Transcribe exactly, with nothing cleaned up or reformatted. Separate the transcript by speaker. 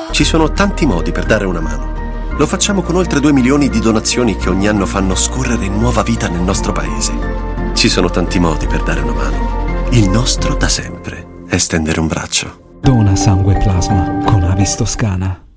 Speaker 1: Ci sono tanti modi per dare una mano. Lo facciamo con oltre due milioni di donazioni che ogni anno fanno scorrere nuova vita nel nostro paese. Ci sono tanti modi per dare una mano. Il nostro da sempre è stendere un braccio.
Speaker 2: Dona sangue e plasma con Avis Toscana.